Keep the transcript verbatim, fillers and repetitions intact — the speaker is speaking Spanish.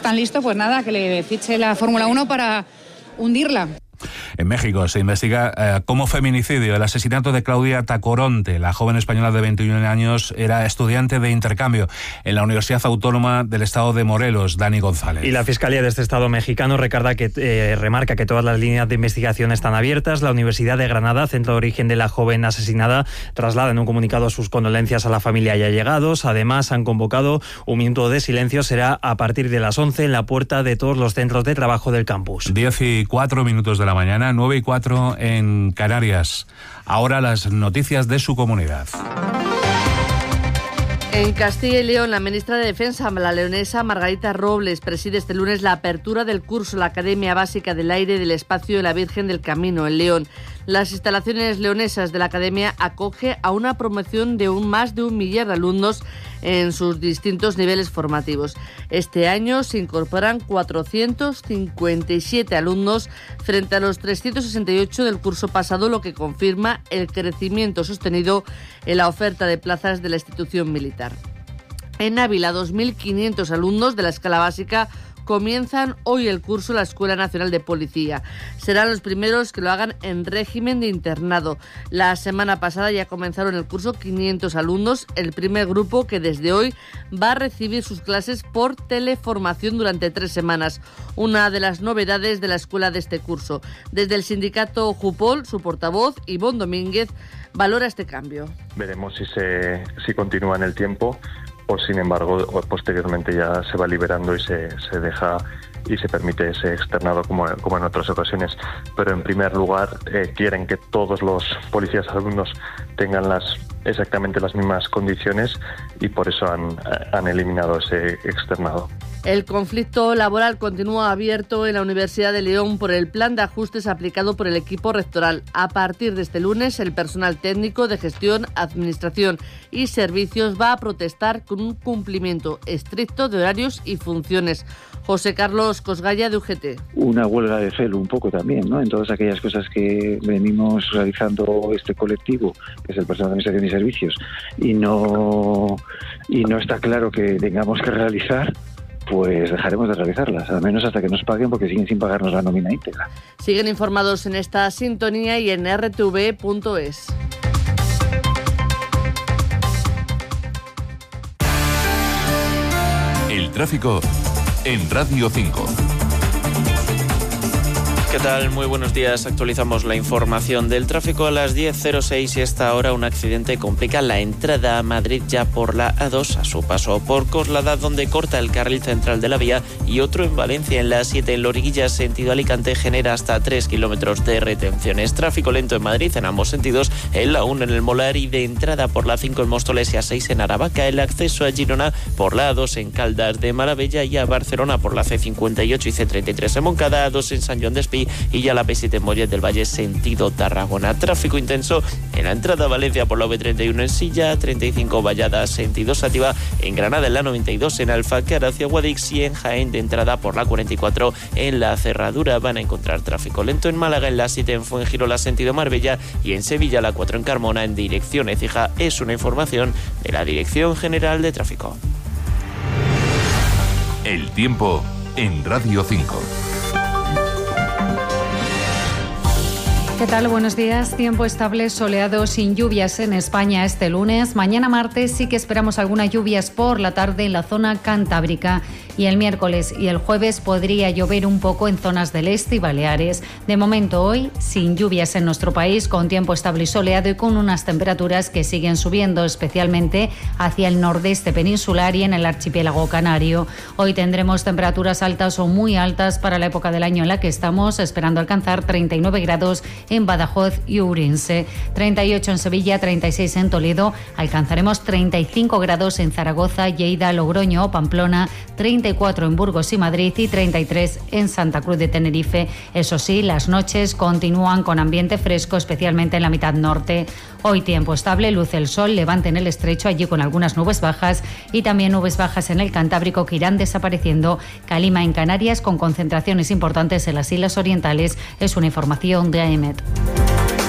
están listos, pues nada, que le fiche la Fórmula uno para hundirla. En México se investiga eh, como feminicidio el asesinato de Claudia Tacoronte. La joven española de veintiún años era estudiante de intercambio en la Universidad Autónoma del Estado de Morelos. Dani González. Y la Fiscalía de este Estado mexicano recarga que, eh, remarca que todas las líneas de investigación están abiertas. La Universidad de Granada, centro de origen de la joven asesinada, traslada en un comunicado sus condolencias a la familia y allegados. Además, han convocado un minuto de silencio. Será a partir de las once en la puerta de todos los centros de trabajo del campus. diez y cuatro minutos de la mañana, nueve y cuatro en Canarias. Ahora las noticias de su comunidad. En Castilla y León, la ministra de Defensa, la leonesa Margarita Robles, preside este lunes la apertura del curso La Academia Básica del Aire del Espacio de la Virgen del Camino, en León. Las instalaciones leonesas de la Academia acoge a una promoción de un más de un millar de alumnos en sus distintos niveles formativos. Este año se incorporan cuatrocientos cincuenta y siete alumnos frente a los trescientos sesenta y ocho del curso pasado, lo que confirma el crecimiento sostenido en la oferta de plazas de la institución militar. En Ávila, dos mil quinientos alumnos de la escala básica comienzan hoy el curso en la Escuela Nacional de Policía. Serán los primeros que lo hagan en régimen de internado. La semana pasada ya comenzaron el curso quinientos alumnos, el primer grupo que desde hoy va a recibir sus clases por teleformación durante tres semanas. Una de las novedades de la escuela de este curso. Desde el sindicato Jupol, su portavoz, Ivonne Domínguez, valora este cambio. Veremos si se si continúa en el tiempo o, sin embargo, posteriormente ya se va liberando y se, se deja y se permite ese externado como, como en otras ocasiones. Pero en primer lugar eh, quieren que todos los policías alumnos tengan las exactamente las mismas condiciones y por eso han, han eliminado ese externado. El conflicto laboral continúa abierto en la Universidad de León por el plan de ajustes aplicado por el equipo rectoral. A partir de este lunes, el personal técnico de gestión, administración y servicios va a protestar con un cumplimiento estricto de horarios y funciones. José Carlos Cosgaya, de U G T. Una huelga de celo un poco también, ¿no? En todas aquellas cosas que venimos realizando este colectivo, que es el personal de administración y servicios, y no, y no está claro que tengamos que realizar, pues dejaremos de realizarlas, al menos hasta que nos paguen, porque siguen sin pagarnos la nómina íntegra. Siguen informados en esta sintonía y en erre te ve punto es. El tráfico en Radio cinco. ¿Qué tal? Muy buenos días. Actualizamos la información del tráfico a las diez cero seis y esta hora un accidente complica la entrada a Madrid ya por la A dos a su paso por Coslada, donde corta el carril central de la vía, y otro en Valencia en la A siete en Loriguilla sentido Alicante genera hasta tres kilómetros de retenciones. Tráfico lento en Madrid en ambos sentidos, en la uno en el Molar y de entrada por la A cinco en Móstoles y A seis en Aravaca. El acceso a Girona por la A dos en Caldas de Maravilla y a Barcelona por la C cincuenta y ocho y C treinta y tres en Moncada, A dos en San Joan d'Espí y ya la P siete en Mollet del Valle sentido Tarragona. Tráfico intenso en la entrada a Valencia por la V treinta y uno en Silla, treinta y cinco Vallada sentido Sátiva, en Granada en la noventa y dos en Alfacar hacia Guadix y en Jaén de entrada por la cuarenta y cuatro en la Cerradura. Van a encontrar tráfico lento en Málaga en la siete en Fuengirola sentido Marbella y en Sevilla la cuatro en Carmona en dirección Écija. Es una información de la Dirección General de Tráfico. El tiempo en Radio cinco. ¿Qué tal? Buenos días. Tiempo estable, soleado, sin lluvias en España este lunes. Mañana martes sí que esperamos algunas lluvias por la tarde en la zona cantábrica. Y el miércoles y el jueves podría llover un poco en zonas del este y Baleares. De momento hoy, sin lluvias en nuestro país, con tiempo estable y soleado y con unas temperaturas que siguen subiendo, especialmente hacia el nordeste peninsular y en el archipiélago canario. Hoy tendremos temperaturas altas o muy altas para la época del año en la que estamos, esperando alcanzar treinta y nueve grados en Badajoz y Ourense, treinta y ocho en Sevilla, treinta y seis en Toledo, alcanzaremos treinta y cinco grados en Zaragoza, Lleida, Logroño o Pamplona, treinta y cuatro en Burgos y Madrid y treinta y tres en Santa Cruz de Tenerife. Eso sí, las noches continúan con ambiente fresco, especialmente en la mitad norte. Hoy tiempo estable, luce el sol, levante en el estrecho, allí con algunas nubes bajas y también nubes bajas en el Cantábrico que irán desapareciendo. Calima en Canarias con concentraciones importantes en las islas orientales. Es una información de A E M E T.